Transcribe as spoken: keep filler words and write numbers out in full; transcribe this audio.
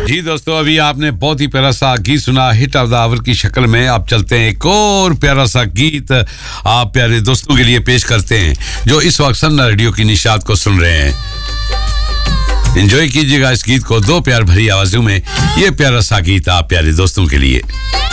जी दोस्तों, अभी आपने बहुत ही प्यारा सा गीत सुना हिट ऑफ द आवर की शक्ल में। अब चलते हैं एक और प्यारा सा गीत आप प्यारे दोस्तों के लिए पेश करते हैं जो इस वक्त सन्ना रेडियो की निशात को सुन रहे हैं। एंजॉय कीजिएगा इस गीत को दो प्यार भरी आवाजों में। ये प्यारा सा गीत आप प्यारे दोस्तों के लिए।